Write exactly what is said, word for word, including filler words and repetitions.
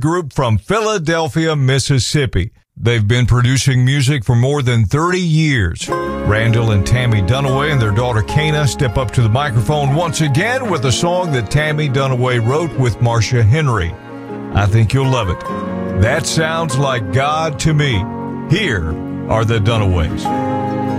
group from Philadelphia, Mississippi. They've been producing music for more than thirty years. Randall and Tammy Dunaway and their daughter Kana step up to the microphone once again with a song that Tammy Dunaway wrote with Marcia Henry. I think you'll love it. That sounds like God to me. Here are the Dunaways.